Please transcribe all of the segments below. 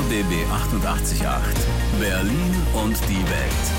RBB 88.8 Berlin und die Welt.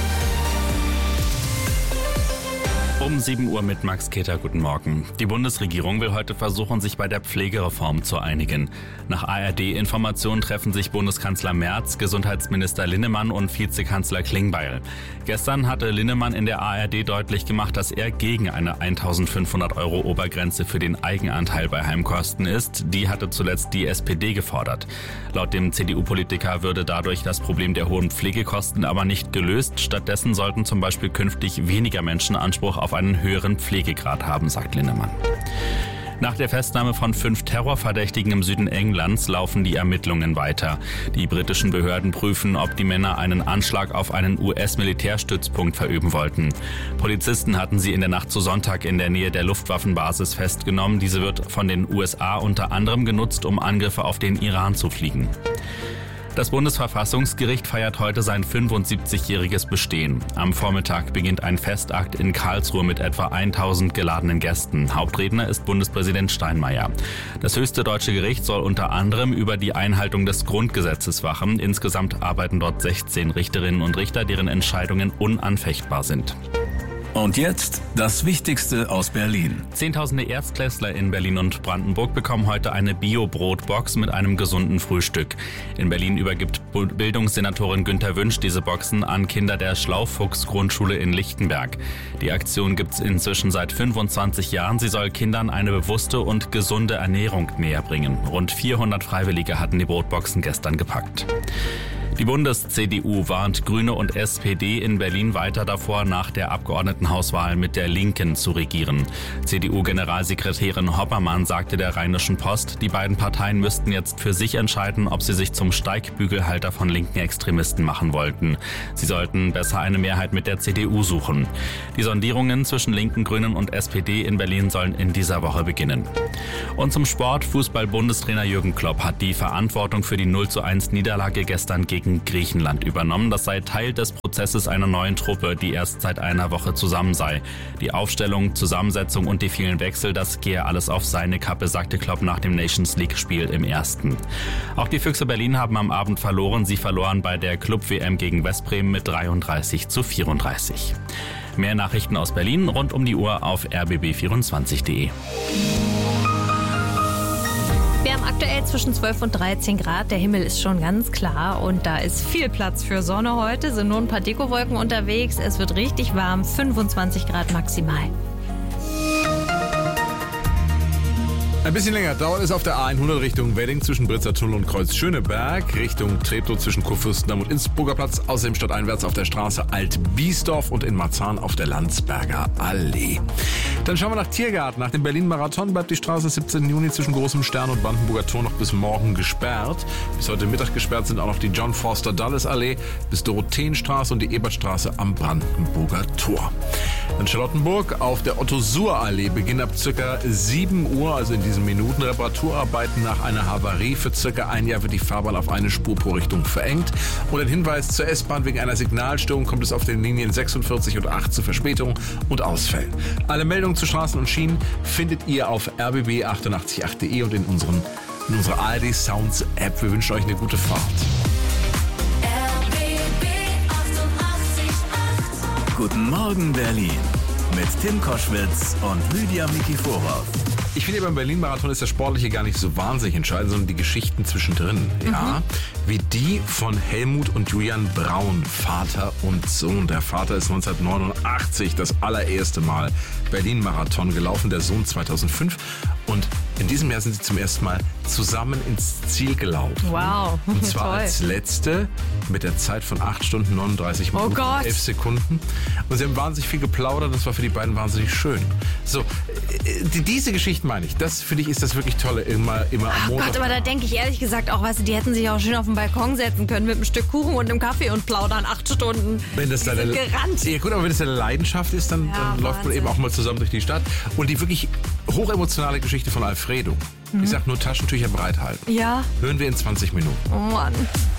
Um 7 Uhr mit Max Keter, guten Morgen. Die Bundesregierung will heute versuchen, sich bei der Pflegereform zu einigen. Nach ARD-Informationen treffen sich Bundeskanzler Merz, Gesundheitsminister Linnemann und Vizekanzler Klingbeil. Gestern hatte Linnemann in der ARD deutlich gemacht, dass er gegen eine 1.500 € Obergrenze für den Eigenanteil bei Heimkosten ist. Die hatte zuletzt die SPD gefordert. Laut dem CDU-Politiker würde dadurch das Problem der hohen Pflegekosten aber nicht gelöst. Stattdessen sollten zum Beispiel künftig weniger Menschen Anspruch auf einen höheren Pflegegrad haben, sagt Linnemann. Nach der Festnahme von 5 Terrorverdächtigen im Süden Englands laufen die Ermittlungen weiter. Die britischen Behörden prüfen, ob die Männer einen Anschlag auf einen US-Militärstützpunkt verüben wollten. Polizisten hatten sie in der Nacht zu Sonntag in der Nähe der Luftwaffenbasis festgenommen. Diese wird von den USA unter anderem genutzt, um Angriffe auf den Iran zu fliegen. Das Bundesverfassungsgericht feiert heute sein 75-jähriges Bestehen. Am Vormittag beginnt ein Festakt in Karlsruhe mit etwa 1000 geladenen Gästen. Hauptredner ist Bundespräsident Steinmeier. Das höchste deutsche Gericht soll unter anderem über die Einhaltung des Grundgesetzes wachen. Insgesamt arbeiten dort 16 Richterinnen und Richter, deren Entscheidungen unanfechtbar sind. Und jetzt das Wichtigste aus Berlin. Zehntausende Erstklässler in Berlin und Brandenburg bekommen heute eine Bio-Brotbox mit einem gesunden Frühstück. In Berlin übergibt Bildungssenatorin Günther Wünsch diese Boxen an Kinder der Schlaufuchs-Grundschule in Lichtenberg. Die Aktion gibt es inzwischen seit 25 Jahren. Sie soll Kindern eine bewusste und gesunde Ernährung näher bringen. Rund 400 Freiwillige hatten die Brotboxen gestern gepackt. Die Bundes-CDU warnt Grüne und SPD in Berlin weiter davor, nach der Abgeordnetenhauswahl mit der Linken zu regieren. CDU-Generalsekretärin Hoppermann sagte der Rheinischen Post, die beiden Parteien müssten jetzt für sich entscheiden, ob sie sich zum Steigbügelhalter von linken Extremisten machen wollten. Sie sollten besser eine Mehrheit mit der CDU suchen. Die Sondierungen zwischen Linken, Grünen und SPD in Berlin sollen in dieser Woche beginnen. Und zum Sport. Fußball-Bundestrainer Jürgen Klopp hat die Verantwortung für die 0:1 Niederlage gestern gegen Griechenland übernommen. Das sei Teil des Prozesses einer neuen Truppe, die erst seit einer Woche zusammen sei. Die Aufstellung, Zusammensetzung und die vielen Wechsel, das gehe alles auf seine Kappe, sagte Klopp nach dem Nations-League-Spiel im ersten. Auch die Füchse Berlin haben am Abend verloren. Sie verloren bei der Club-WM gegen Westbremen mit 33:34. Mehr Nachrichten aus Berlin rund um die Uhr auf rbb24.de. Wir haben aktuell zwischen 12 und 13 Grad. Der Himmel ist schon ganz klar und da ist viel Platz für Sonne heute. Sind nur ein paar Dekowolken unterwegs. Es wird richtig warm, 25 Grad maximal. Ein bisschen länger dauert es auf der A100 Richtung Wedding zwischen Britzer Tunnel und Kreuz Schöneberg, Richtung Treptow zwischen Kurfürstendamm und Innsbrucker Platz, außerdem stadteinwärts auf der Straße Alt-Biesdorf und in Marzahn auf der Landsberger Allee. Dann schauen wir nach Tiergarten. Nach dem Berlin-Marathon bleibt die Straße 17. Juni zwischen Großem Stern und Brandenburger Tor noch bis morgen gesperrt. Bis heute Mittag gesperrt sind auch noch die John Forster Dulles Allee bis Dorotheenstraße und die Ebertstraße am Brandenburger Tor. In Charlottenburg auf der Otto-Suhr-Allee beginnen ab ca. 7 Uhr, also in diesen Minuten, Reparaturarbeiten nach einer Havarie. Für ca. ein Jahr wird die Fahrbahn auf eine Spur pro Richtung verengt. Und ein Hinweis zur S-Bahn: wegen einer Signalstörung kommt es auf den Linien 46 und 8 zu Verspätungen und Ausfällen. Alle Meldungen zu Straßen und Schienen findet ihr auf rbb888.de und in unserer ARD Sounds App. Wir wünschen euch eine gute Fahrt. Guten Morgen Berlin mit Tim Koschwitz und Lydia Mikiforov. Ich finde, beim Berlin-Marathon ist das Sportliche gar nicht so wahnsinnig entscheidend, sondern die Geschichten zwischendrin. Ja, wie die von Helmut und Julian Braun, Vater und Sohn. Der Vater ist 1989 das allererste Mal Berlin-Marathon gelaufen, der Sohn 2005. Und in diesem Jahr sind sie zum ersten Mal zusammen ins Ziel gelaufen. Wow, und zwar toll. als Letzte mit der Zeit von 8 Stunden 39 Minuten und 11 Sekunden. Und sie haben wahnsinnig viel geplaudert. Das war für die beiden wahnsinnig schön. So, diese Geschichten meine ich. Das, finde ich, ist das wirklich Tolle. Immer am Montag. Gott, aber da denke ich ehrlich gesagt auch, weißt du, die hätten sich auch schön auf den Balkon setzen können mit einem Stück Kuchen und einem Kaffee und plaudern 8 Stunden. Wenn das deine gerannt. Ja gut, aber wenn das deine Leidenschaft ist, dann läuft man eben auch mal zusammen durch die Stadt. Und die wirklich hochemotionale Geschichte von Alfredo. Ich sag nur Taschentücher bereithalten. Ja. Hören wir in 20 Minuten. Oh Mann.